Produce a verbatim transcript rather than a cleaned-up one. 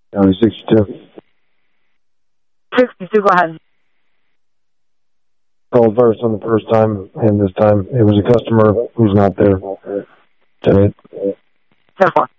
County sixty-two. sixty-two, go ahead. Called first on the first time, and this time it was a customer who's not there today. ten four.